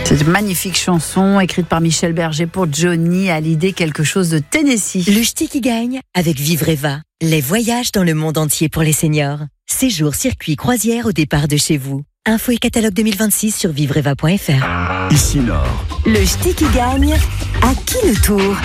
C'est une magnifique chanson écrite par Michel Berger pour Johnny, à l'idée quelque chose de Tennessee. Le ch'ti qui gagne avec Vivreva. Les voyages dans le monde entier pour les seniors. Séjour, circuit, croisière au départ de chez vous. Info et catalogue 2026 sur vivreva.fr. Ici Nord. Le ch'ti qui gagne, à qui le tour?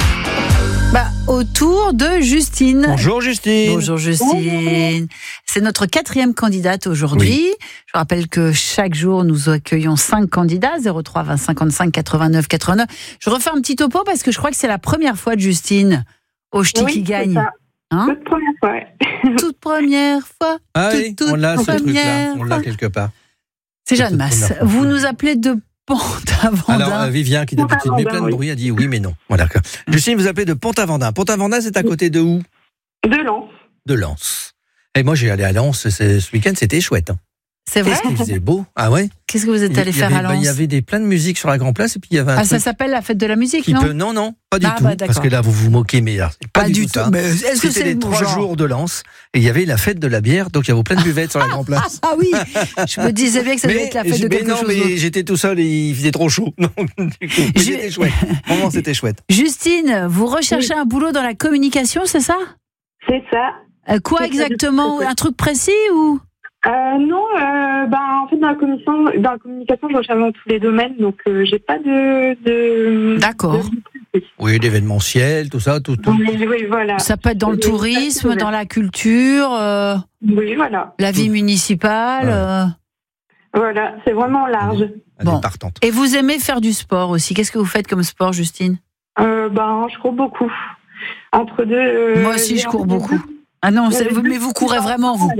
Au tour de Justine. Bonjour Justine. Bonjour Justine. C'est notre 4e candidate aujourd'hui. Oui. Je rappelle que chaque jour, nous accueillons 5 candidats, 03 20 55 89 89. Je refais un petit topo parce que je crois que c'est la première fois de Justine au ch'ti qui gagne. Toute première fois, ouais. Toute première fois. Ah oui, toute on l'a ce truc-là, première on l'a fois. quelque part. C'est Jeanne toute Masse. première fois. Vous nous appelez de Pont-Avendain. Alors Vivien qui d'habitude met plein de bruit a dit oui mais non. Voilà. Justine, vous appelez de Pont-Avendain. Pont-Avendain, c'est à côté de où? De Lens. De Lens. Et moi j'ai allé à Lens ce week-end, c'était chouette. C'est vrai? Qu'est-ce qu'il faisait beau. Ah ouais. Qu'est-ce que vous êtes allé faire à Lens? Il y avait plein de musique sur la Grand Place et puis il y avait un Ah, ça truc s'appelle la fête de la musique, qui non? peut... Non, pas du Ah, tout. bah, d'accord. Parce que là vous vous moquez, mais alors, c'est pas du tout ça. Mais est-ce que C'était c'est les le bon 3 genre jours de Lens et il y avait la fête de la bière, donc il y avait plein de buvettes sur la Grand Place. Ah oui, je me disais bien que ça devait être la fête de quelque chose mais d'autre. j'étais tout seul et il faisait trop chaud. Non, du coup, mais c'était chouette. Vraiment, c'était chouette. Justine, vous recherchez un boulot dans la communication, c'est ça? C'est ça. Quoi C'est ça, exactement? c'est ça. Un truc précis ou? Non, en fait, dans la communication, je recherche dans tous les domaines, donc j'ai pas de... D'accord. Oui, l'événementiel, tout ça, tout. Oui, voilà. Ça peut être dans le tourisme, dans la culture, Oui, voilà. la vie municipale. Voilà, c'est vraiment large. Elle Bon. est partante. Et vous aimez faire du sport aussi. Qu'est-ce que vous faites comme sport, Justine? Je cours beaucoup. Entre deux... Moi aussi, je cours beaucoup. Ah non, mais vous courez vraiment, vous.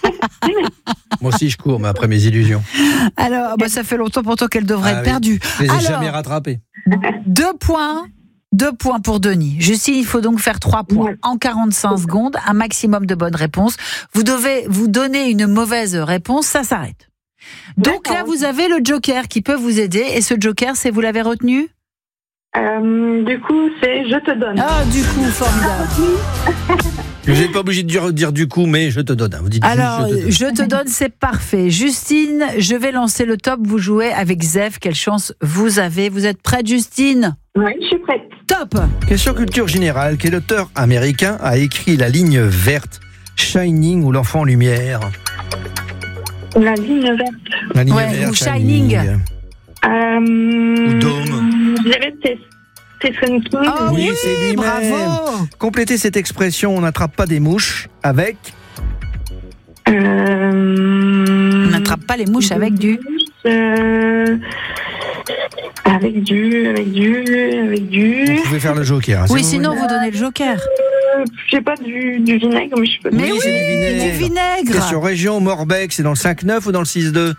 Moi aussi, je cours, mais après mes illusions. Alors, ça fait longtemps pourtant qu'elle devrait être oui. perdue. Je les ai Alors, jamais rattrapés. 2 points. 2 points pour Denis. Justine, il faut donc faire 3 points Ouais. en 45 secondes, un maximum de bonnes réponses. Vous devez vous donner une mauvaise réponse, ça s'arrête. Donc là, vous avez le joker qui peut vous aider. Et ce joker, vous l'avez retenu? Du coup, c'est je te donne. Ah, du coup, formidable. Vous n'êtes pas obligé de dire du coup, mais je te donne. Vous dites Alors, juste, je te donne, c'est parfait. Justine, je vais lancer le top. Vous jouez avec Zef. Quelle chance vous avez. Vous êtes prête, Justine? Oui, je suis prête. Top. Question culture générale. Quel auteur américain a écrit La ligne verte, Shining ou L'enfant en lumière? La ligne verte. La ligne Ouais, verte, ou Shining. Ou Dôme. Je dirais Stephen King. Oh Oui, c'est lui-même. bravo. Complétez cette expression, on n'attrape pas des mouches avec... On n'attrape pas les mouches avec du... Avec du. Vous pouvez faire le joker. hein, si Oui, vous sinon voulez. vous donnez le joker. Je sais pas, du vinaigre, mais je peux. Mais Oui, oui, c'est du vinaigre. du vinaigre. Question région, Morbec, c'est dans le 5-9 ou dans le 6-2?